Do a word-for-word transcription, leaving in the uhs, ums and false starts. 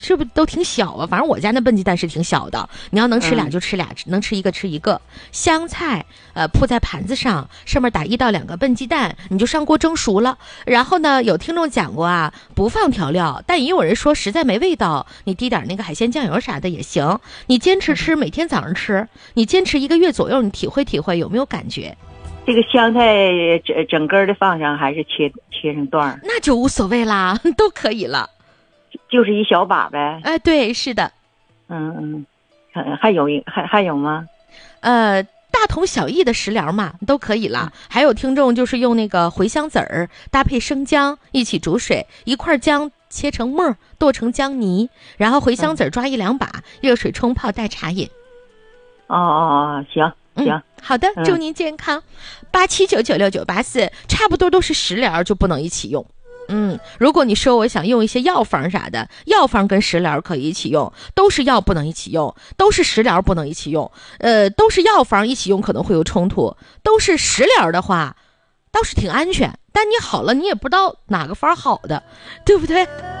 是不是都挺小啊？反正我家那笨鸡蛋是挺小的，你要能吃俩就吃俩，嗯、能吃一个吃一个。香菜呃铺在盘子上，上面打一到两个笨鸡蛋，你就上锅蒸熟了。然后呢，有听众讲过啊，不放调料，但也有人说实在没味道，你滴点那个海鲜酱油啥的也行。你坚持吃，每天早上吃，你坚持一个月左右，你体会体会有没有感觉？ 这个香菜整整根的放上，还是切切成段？ 那就无所谓啦，都可以了。 就是一小把呗。 哎、呃，对，是的。 嗯嗯，还还有一还还有吗？ 呃，大同小异的食疗嘛，都可以了。嗯、还有听众就是用那个茴香籽儿搭配生姜一起煮水，一块姜切成末，剁成姜泥，然后茴香籽抓一两把，嗯、热水冲泡代茶饮。 哦哦哦，行。行、嗯， 好的，祝您健康。八七九九六九八四，差不多都是食疗，就不能一起用。嗯，如果你说我想用一些药方啥的，药方跟食疗可以一起用，都是药不能一起用，都是食疗不能一起用。呃，都是药方一起用可能会有冲突，都是食疗的话，倒是挺安全。但你好了，你也不知道哪个方好的，对不对？